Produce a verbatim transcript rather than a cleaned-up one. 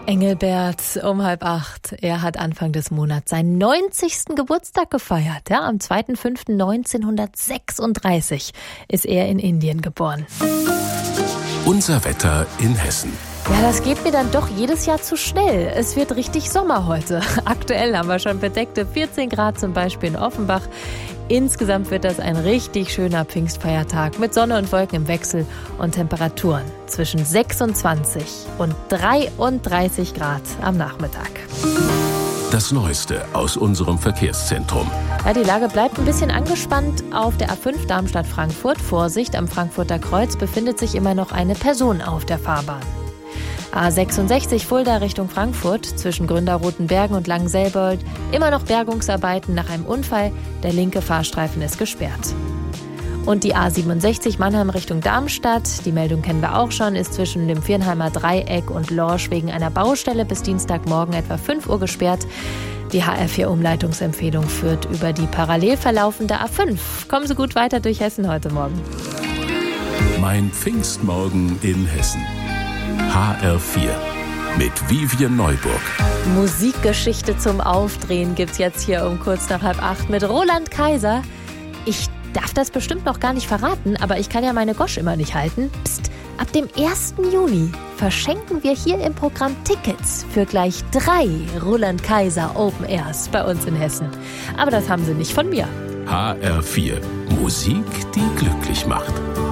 Engelbert um halb acht. Er hat Anfang des Monats seinen neunzigsten Geburtstag gefeiert. Ja, am zweiter fünfter neunzehnhundertsechsunddreißig ist er in Indien geboren. Unser Wetter in Hessen. Ja, das geht mir dann doch jedes Jahr zu schnell. Es wird richtig Sommer heute. Aktuell haben wir schon bedeckte vierzehn Grad zum Beispiel in Offenbach. Insgesamt wird das ein richtig schöner Pfingstfeiertag mit Sonne und Wolken im Wechsel und Temperaturen zwischen sechsundzwanzig und dreiunddreißig Grad am Nachmittag. Das Neueste aus unserem Verkehrszentrum. Ja, die Lage bleibt ein bisschen angespannt auf der A fünf Darmstadt-Frankfurt. Vorsicht, am Frankfurter Kreuz befindet sich immer noch eine Person auf der Fahrbahn. A sechsundsechzig Fulda Richtung Frankfurt, zwischen Gründerrotenbergen und Langenselbold, immer noch Bergungsarbeiten nach einem Unfall. Der linke Fahrstreifen ist gesperrt. Und die A siebenundsechzig Mannheim Richtung Darmstadt, die Meldung kennen wir auch schon, ist zwischen dem Viernheimer Dreieck und Lorsch wegen einer Baustelle bis Dienstagmorgen etwa fünf Uhr gesperrt. Die H R vier Umleitungsempfehlung führt über die parallel verlaufende A fünf. Kommen Sie gut weiter durch Hessen heute Morgen. Mein Pfingstmorgen in Hessen. H R vier mit Vivian Neuburg. Musikgeschichte zum Aufdrehen gibt's jetzt hier um kurz nach halb acht mit Roland Kaiser. Ich darf das bestimmt noch gar nicht verraten, aber ich kann ja meine Gosch immer nicht halten. Psst, ab dem ersten Juni verschenken wir hier im Programm Tickets für gleich drei Roland Kaiser Open Airs bei uns in Hessen. Aber das haben Sie nicht von mir. H R vier. Musik, die glücklich macht.